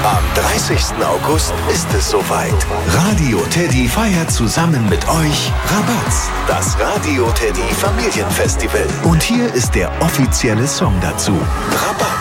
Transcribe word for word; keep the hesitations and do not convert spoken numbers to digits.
Am dreißigsten August ist es soweit. Radio Teddy feiert zusammen mit euch Rabatz, das Radio Teddy Familienfestival. Und hier ist der offizielle Song dazu. Rabatz.